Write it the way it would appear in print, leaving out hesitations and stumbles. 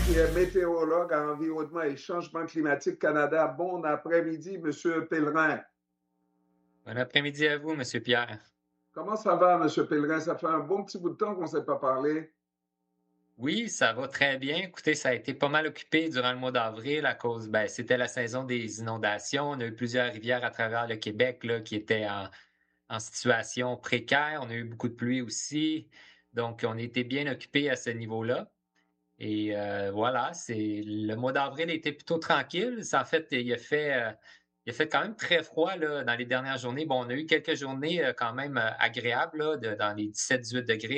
qui est météorologue à Environnement et Changement climatique Canada. Bon après-midi, Monsieur Pellerin. Bon après-midi à vous, Monsieur Pierre. Comment ça va, Monsieur Pellerin? Ça fait un bon petit bout de temps qu'on ne s'est pas parlé. Oui, ça va très bien. Écoutez, ça a été pas mal occupé durant le mois d'avril à cause, c'était la saison des inondations. On a eu plusieurs rivières à travers le Québec là, qui étaient en situation précaire. On a eu beaucoup de pluie aussi. Donc, on a été bien occupés à ce niveau-là. Et voilà, le mois d'avril était plutôt tranquille. En fait, il a fait quand même très froid là, dans les dernières journées. Bon, on a eu quelques journées quand même agréables là, dans les 17-18 degrés.